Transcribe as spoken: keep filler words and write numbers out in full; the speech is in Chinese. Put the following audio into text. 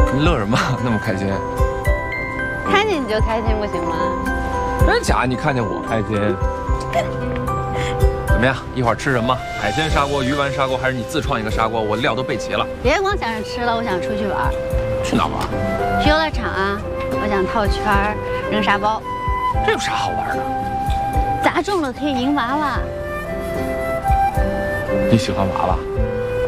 你乐什么？那么开心？ 看见你就开心不行吗？ 真假？你看见我开心？怎么样？一会儿吃什么？海鲜砂锅、鱼丸砂锅，还是你自创一个砂锅？我料都备齐了。 别光想着吃了，我想出去玩。 去哪玩？ 去游乐场啊！我想套圈儿、扔沙包。 这有啥好玩的？ 砸中了可以赢娃娃。 你喜欢娃娃？